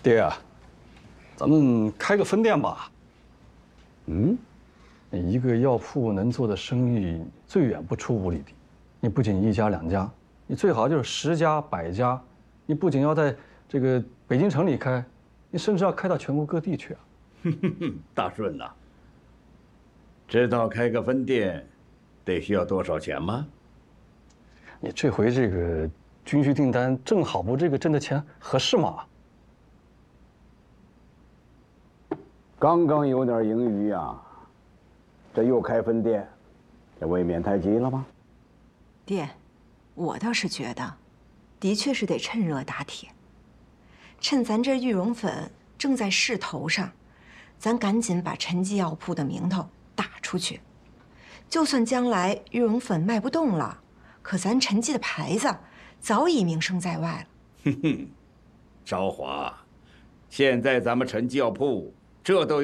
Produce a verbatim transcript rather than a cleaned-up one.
爹啊，咱们开个分店吧。 嗯， 一个药铺能做的生意，最远不出五里地。你不仅一家两家，你最好就是十家百家。你不仅要在这个北京城里开，你甚至要开到全国各地去啊。 大顺呐，知道开个分店得需要多少钱吗？ 你这回这个军需订单正好不这个挣的钱合适吗？ 刚刚有点盈余呀，这又开分店，这未免太急了吧？ 爹，我倒是觉得，的确是得趁热打铁。趁咱这玉龙粉正在势头上，咱赶紧把陈记药铺的名头打出去。就算将来玉龙粉卖不动了，可咱陈记的牌子早已名声在外了。 哼哼，昭华，现在咱们陈记药铺这都